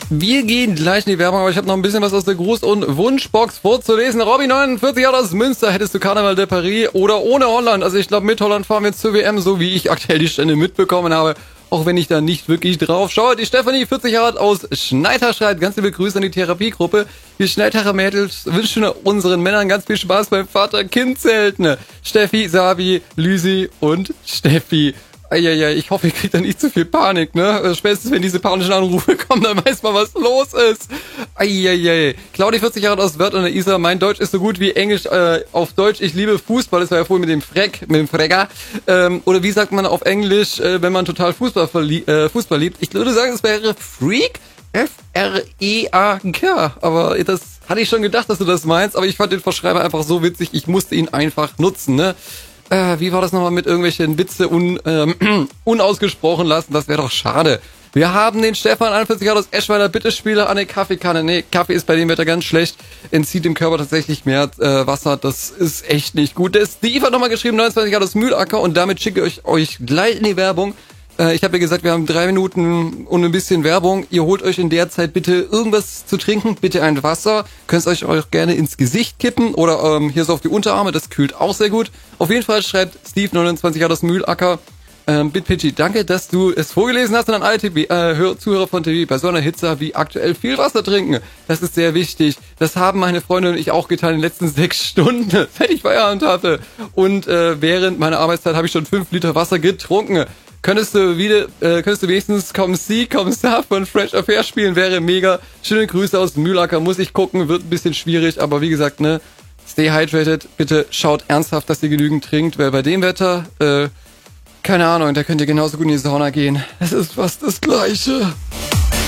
Wir gehen gleich in die Werbung, aber ich habe noch ein bisschen was aus der Gruß- und Wunschbox vorzulesen. Robby 49 Jahre aus Münster, hättest du Karneval de Paris oder ohne Holland? Also ich glaube, mit Holland fahren wir zur WM, so wie ich aktuell die Stände mitbekommen habe. Auch wenn ich da nicht wirklich drauf schaue. Die Stefanie, 40 Jahre alt aus Schneiter, schreibt ganz liebe Grüße an die Therapiegruppe. Die Schneitacher Mädels wünschen unseren Männern ganz viel Spaß beim Vater-Kind-Zelten. Steffi, Sabi, Lüsi und Steffi. Eieiei, ich hoffe, ihr kriegt da nicht zu viel Panik, ne? Spätestens, wenn diese panischen Anrufe kommen, dann weiß man, was los ist. Eieiei. Claudia, 40 Jahre alt aus Wörth an der Isar. Mein Deutsch ist so gut wie Englisch auf Deutsch. Ich liebe Fußball. Das war ja vorhin mit dem Frecker. Oder wie sagt man auf Englisch, wenn man total Fußball liebt? Ich würde sagen, es wäre Freak. F-R-E-A-K. Aber das hatte ich schon gedacht, dass du das meinst. Aber ich fand den Verschreiber einfach so witzig. Ich musste ihn einfach nutzen, ne? Wie war das nochmal mit irgendwelchen Witze unausgesprochen lassen? Das wäre doch schade. Wir haben den Stefan, 41 Jahre aus Eschweiler. Bitte spiele eine Kaffeekanne. Nee, Kaffee ist bei dem Wetter ganz schlecht. Entzieht dem Körper tatsächlich mehr Wasser. Das ist echt nicht gut. Der Steve hat nochmal geschrieben, 29 Jahre aus Mühlacker. Und damit schicke ich euch gleich in die Werbung. Ich habe ja gesagt, wir haben 3 Minuten und ein bisschen Werbung. Ihr holt euch in der Zeit bitte irgendwas zu trinken, bitte ein Wasser. Könnt euch auch gerne ins Gesicht kippen oder hier so auf die Unterarme, das kühlt auch sehr gut. Auf jeden Fall schreibt Steve, 29 Jahre aus Mühlacker. Bitpitchy, danke, dass du es vorgelesen hast und an alle Zuhörer von TV bei so einer Hitze wie aktuell viel Wasser trinken. Das ist sehr wichtig. Das haben meine Freunde und ich auch getan in den letzten 6 Stunden, seit ich Feierabend hatte. Und während meiner Arbeitszeit habe ich schon 5 Liter Wasser getrunken. Könntest du wenigstens Comme ça von French Affair spielen, wäre mega. Schöne Grüße aus Mühlacker, muss ich gucken, wird ein bisschen schwierig, aber wie gesagt, ne, stay hydrated, bitte schaut ernsthaft, dass ihr genügend trinkt, weil bei dem Wetter, keine Ahnung, da könnt ihr genauso gut in die Sauna gehen. Es ist fast das Gleiche.